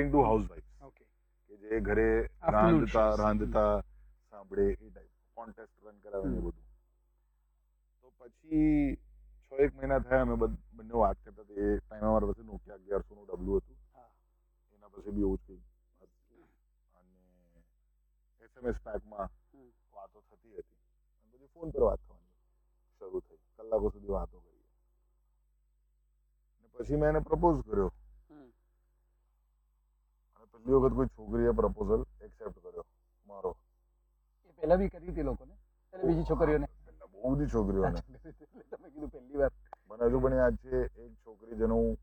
Referring two housewife okay કે જે ઘરે Afternoon shows. રાંધતા સાંભળે એ ટાઈપ કોન્ટેસ્ટ રન કરાવે ને એ બધું. તો પછી 6-1 મહિના થયા અમે બંને વાત કરતા હતા. એ ટાઈમે અમારા પાસે નોકિયા 1100 નું ડબલું હતું. એના પછી બી એવું જ કંઈક હતું. અને SMS પેકમાં વાતો થતી હતી. અને પછી ફોન પર વાત થવાની શરૂ થઈ. કલાકો સુધી વાતો કરી. અને પછી મેં એને પ્રપોઝ કર્યો. અને પહેલી વખત કોઈ છોકરીએ પ્રપોઝલ એક્સેપ્ટ કર્યો મારો. એ પહેલા બી કરી હતી લોકોને, એટલે બીજી છોકરીઓને. પહેલા બહુ બધી છોકરીઓને. તમે કીધું પહેલી વાર. મને હજુ પણ યાદ છે એક છોકરી જેનો હું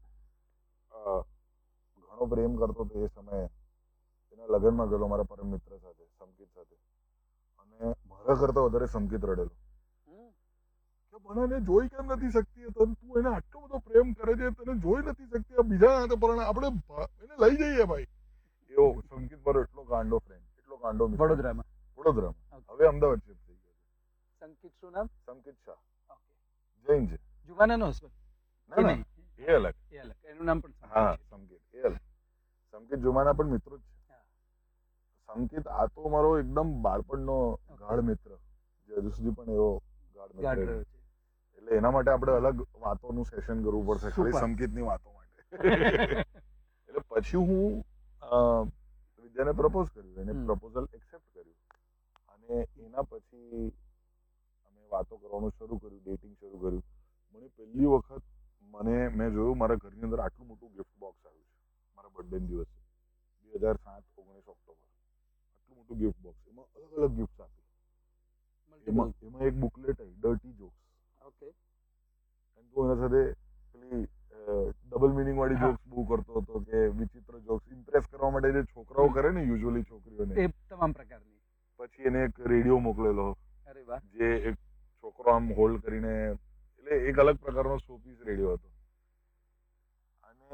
ઘણો પ્રેમ કરતો હતો એ સમયે. એના લગ્નમાં ગયેલો મારા પરમ મિત્ર સાથે, સંકિત સાથે. અને મારા કરતા વધારે સંકિત રડેલો કે મને એને જોઈ કેમ નથી શકતી, તું એને આટલો બધો પ્રેમ કરે છે, તને જોઈ નથી શકતી, બીજા હાથે પરણે આપણે એને લઈ જઈએ ભાઈ. એવો સંકિત મારો એટલો ગાંડો ફ્રેન્ડ, એટલો ગાંડો મિત્ર. વડોદરામાં. હવે અમદાવાદ શિફ્ટ થઈ ગયો. સંકિત શું નામ? સંકિત શાહ. જૈન છે. જુમાનાનો હસબન્ડ? ના ના, એ અલગ. એનું નામ પણ હા સંકેત, એ અલગ. સંકેત જુમાના પણ મિત્રો જ છે. સંકેત આ તો મારો એકદમ બાળપણનો ગાઢ મિત્ર, જે હજુ સુધી પણ એવો ગાઢ મિત્ર છે. એટલે એના માટે આપણે અલગ વાતોનું સેશન કરવું પડશે ખાલી સંકેતની વાતો માટે. એટલે પછી હું વિદ્યાને પ્રપોઝ કર્યું, એને પ્રપોઝલ એક્સેપ્ટ કર્યું. અને એના પછી અમે વાતો કરવાનું શરૂ કર્યું, ડેટિંગ શરૂ કર્યું. મને પહેલી વખત મેં જોયું મારા ઘરની અંદર આટલું મોટું ગિફ્ટ બોક્સ આવ્યું છે મારા બર્થડે દિવસે 2007 19 ઓક્ટોબર. આટલું મોટું ગિફ્ટ બોક્સ, એમાં અલગ અલગ ગિફ્ટ આપી. એમાં એક બુકલેટ આવી, ડર્ટી જોક્સ. ઓકે. અને તું એના સાથે પેલી ડબલ મિનિંગ વાળી જોક્સ બહુ કરતો હતો કે વિચિત્ર જોક્સ ઇમ્પ્રેસ કરવા માટે જે છોકરાઓ કરે ને યુઝ્યુઅલી છોકરીઓને એ તમામ પ્રકારની. પછી એને એક રેડિયો મોકલેલો. અરે વાહ. જે એક છોકરો આમ હોલ્ડ કરીને, એટલે એક અલગ પ્રકારનો શોપીસ રેડિયો હતો. અને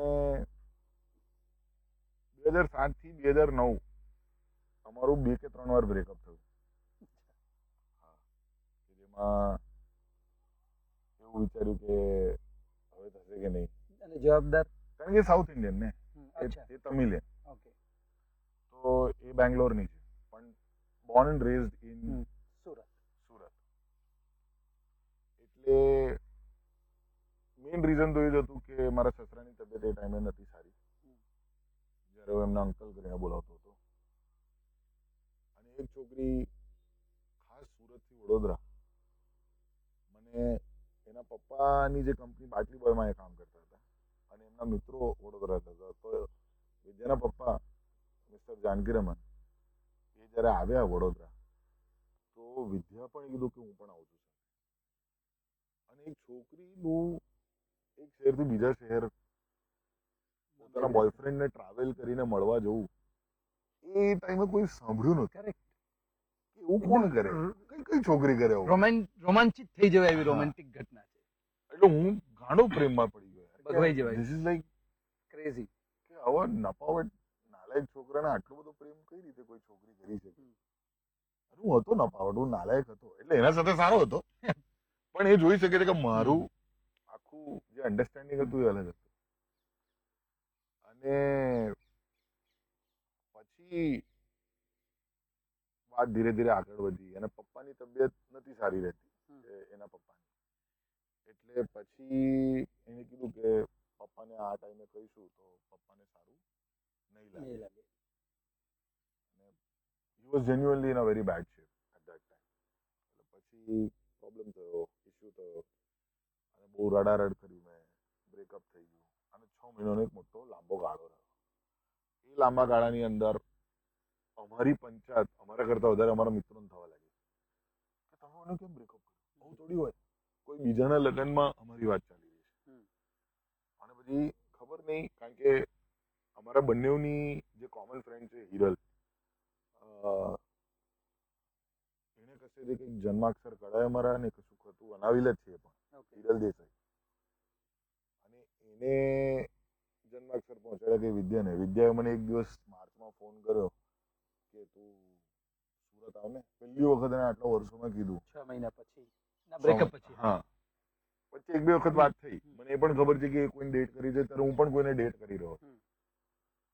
2007 થી 2009 અમારું 2 કે 3 વાર બ્રેકઅપ થયું. જેમાં એવું વિચાર્યું કે હવે થશે કે નહીં. અને જવાબદાર? કારણ કે સાઉથ ઇન્ડિયન ને, એ તમિલિયન. ઓકે. તો એ બેંગ્લોરની છે, પણ Born and raised in Surat. એટલે મેઇન રીઝન તો એ જ હતું કે મારા સસરાની તબિયત એ ટાઈમે નથી સારી, જ્યારે હું એમના અંકલ કરીને બોલાવતો હતો. અને એક છોકરી ખાસ સુરતથી વડોદરા, મને એના પપ્પાની જે કંપની બાટલી બોયમાં એ કામ કરતા હતા અને એમના મિત્રો વડોદરા હતા. તો વિદ્યાના પપ્પા મિસ્ટર જાનકીરમન એ જ્યારે આવ્યા વડોદરા, તો વિદ્યા પણ કીધું કે હું પણ આવું છું. અને એક છોકરીનું એક શહેરથી બીજા શહેર પોતાના બોયફ્રેન્ડને ટ્રાવેલ કરીને મળવા જવું, એ ટાઈમે કોઈ સાંભળ્યું નતું. કરેક્ટ. એવું કોણ કરે? કઈ છોકરી કરે? રોમાંચિત થઈ જવાય એવી રોમેન્ટિક ઘટના છે. એટલે હું ઘણો પ્રેમમાં પડી ગયો. ભગવાઈ જવાય. This is like crazy. કે આવા નપાવટ નાલાયક છોકરાને આટલો બધો પ્રેમ કઈ રીતે કોઈ છોકરી કરી શકે? હું હતો નપાવટ, હું નાલાયક હતો, એટલે એના સાથે સારો હતો, પણ એ જોઈ શકે છે કે મારું આખું જે અન્ડરસ્ટેન્ડિંગ હતું એ અલગ હતું. અને પછી વાત ધીરે ધીરે આગળ વધી અને પપ્પાની તબિયત નથી સારી રહેતી એના પપ્પાની. એટલે પછી એને કીધું કે પપ્પાને આ ટાઈમે કહીશું તો પપ્પાને સારું નહીં લાગે. he was genuinely in a very bad shape at that time. એટલે પછી પ્રોબ્લેમ થયો, ઇશ્યુ થયો અને બહુ રડારડ કર્યું મેં, બ્રેકઅપ થઈ ગયું. અને 6 મહિનાનો એક મોટો લાંબો ગાળો રહ્યો. એ લાંબા ગાળાની અંદર અમારી પંચાયત અમારા કરતા વધારે અમારા મિત્રોને થવા લાગી કે તમે મને કેમ બ્રેકઅપ કર્યું? આવું થોડી હોય. કોઈ બીજાના લગ્નમાં અમારી વાત ચાલી રહી છે. અને પછી ખબર નહીં, કારણ કે અમારા બંનેની જે કોમન ફ્રેન્ડ છે હિરલ, એને કશેથી કંઈક જન્માક્ષર કઢાય અમારા ને કશું હતું, અનાવિલ જ છે પણ હિરલ દેસાઈ. અને એને જન્માક્ષર પહોંચાડ્યા કે વિદ્યાને. વિદ્યાએ મને એક દિવસ માર્ચમાં ફોન કર્યો કે તું સુરત આવ ને. પહેલી વખત એને આટલા વર્ષોમાં કીધું. 6 મહિના પછી બ્રેકઅપ પછી. હા, પછી 1-2 વખત વાત થઈ. મને એ પણ ખબર છે કે એ કોઈને ડેટ કરી છે, ત્યારે હું પણ કોઈને ડેટ કરી રહ્યો.